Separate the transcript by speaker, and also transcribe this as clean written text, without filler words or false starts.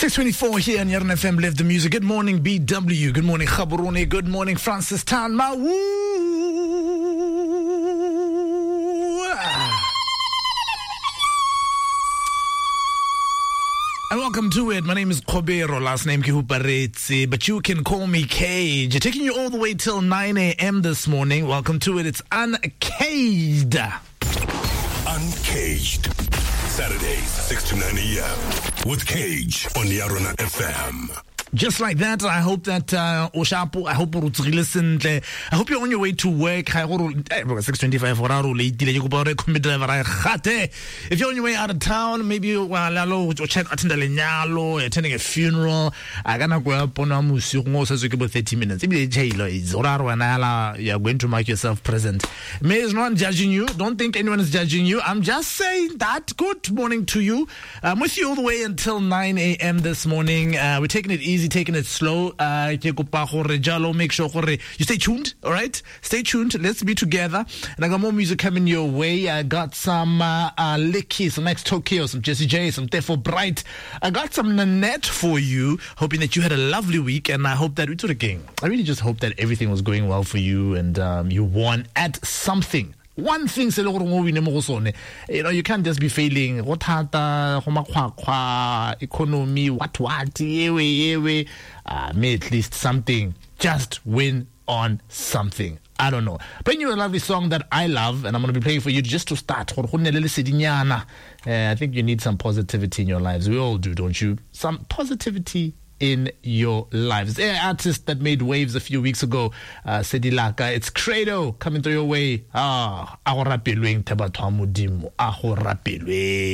Speaker 1: 6:24 here on Yarn FM. Live the music. Good morning, BW. Good morning, Khaburone. Good morning, Francis Town. And welcome to it. My name is Kobero, last name Kihuparetsi, but you can call me Cage. Taking you all the way till 9 a.m. this morning. Welcome to it. It's Uncaged.
Speaker 2: Uncaged. Saturdays, 6 to 9 a.m. with Cage on Yarona FM.
Speaker 1: Just like that, I hope that Oshapo, I hope listen. I hope you're on your way to work. 6:25 if you're on your way out of town, maybe you're attending a funeral. I gonna go up on about 30 minutes. You're going to make yourself present. May is not judging you. Don't think anyone is judging you. I'm just saying that. Good morning to you. I'm with you all the way until 9 a.m. this morning. We're taking it easy, taking it slow. Make sure you stay tuned, all right? Stay tuned. Let's be together. And I got more music coming your way. I got some Licky, some Next Tokyo, some Jesse J, some Therefore Bright. I got some Nanette for you, hoping that you had a lovely week. And I hope that we took a game. I really just hope that everything was going well for you and you won at something. One thing, you can't just be failing. Economy, what, may at least something. Just win on something. I don't know. Bring you a lovely song that I love, and I'm going to be playing for you just to start. I think you need some positivity in your lives. We all do, don't you? Some positivity in your lives. An artist that made waves a few weeks ago, Sedilaka. It's Credo coming through your way.